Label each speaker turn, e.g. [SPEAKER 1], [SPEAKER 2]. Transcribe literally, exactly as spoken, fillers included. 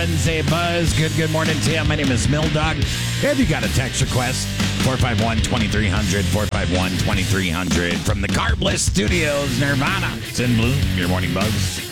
[SPEAKER 1] Wednesday Buzz. Good, good morning to you. My name is Mildog. If you got a text request, four five one, two three zero zero, four five one, two three zero zero from the Carbless Studios, Nirvana. It's in blue, your morning buzz.